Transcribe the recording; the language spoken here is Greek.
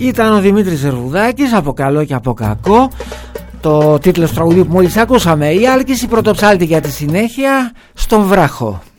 Ήταν ο Δημήτρης Ζερβουδάκης, από καλό και από κακό. Το τίτλο του τραγουδιού που μόλις ακούσαμε, η άλκηση, πρωτοψάλτη για τη συνέχεια, στον βράχο.